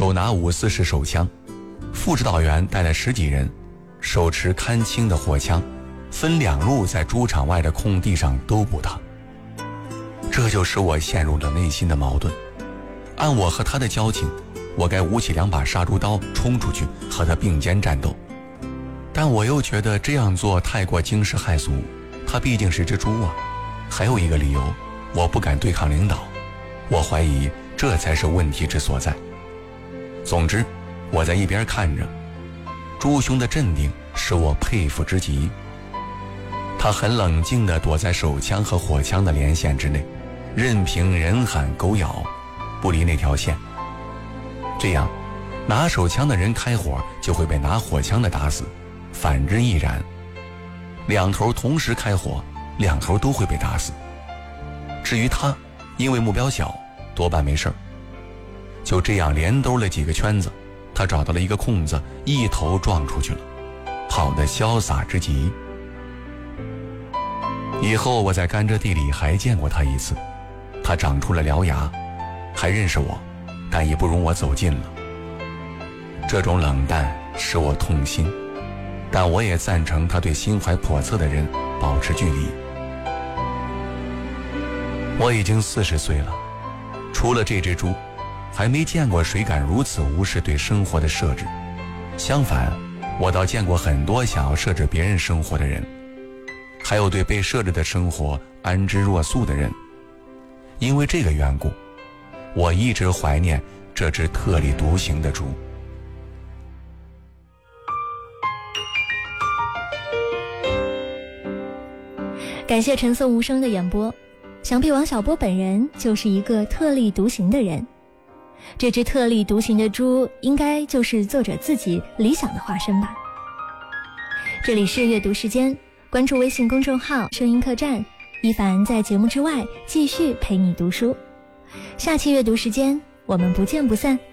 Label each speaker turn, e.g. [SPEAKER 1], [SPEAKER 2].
[SPEAKER 1] 手拿5.4式手枪，副指导员带了10几人，手持看清的火枪，分2路在猪场外的空地上兜捕他。这就使我陷入了内心的矛盾。按我和他的交情，我该舞起2把杀猪刀冲出去和他并肩战斗，但我又觉得这样做太过惊世骇俗，他毕竟是只猪啊。还有一个理由，我不敢对抗领导，我怀疑这才是问题之所在。总之，我在一边看着，猪兄的镇定使我佩服之极。他很冷静地躲在手枪和火枪的连线之内，任凭人喊狗咬，不离那条线。这样，拿手枪的人开火就会被拿火枪的打死，反之亦然。2头同时开火，2头都会被打死。至于他，因为目标小，多半没事儿。就这样连兜了几个圈子，他找到了一个空子，一头撞出去了，跑得潇洒之极。以后我在甘蔗地里还见过他一次，他长出了獠牙，还认识我，但已不容我走近了。这种冷淡使我痛心，但我也赞成他对心怀叵测的人保持距离。我已经40岁了，除了这只猪，还没见过谁敢如此无视对生活的设置。相反，我倒见过很多想要设置别人生活的人，还有对被设置的生活安之若素的人。因为这个缘故，我一直怀念这只特立独行的猪。
[SPEAKER 2] 感谢陈颂无声的演播。想必王小波本人就是一个特立独行的人，这只特立独行的猪应该就是作者自己理想的化身吧。这里是阅读时间，关注微信公众号声音客栈，一凡在节目之外继续陪你读书。下期阅读时间我们不见不散。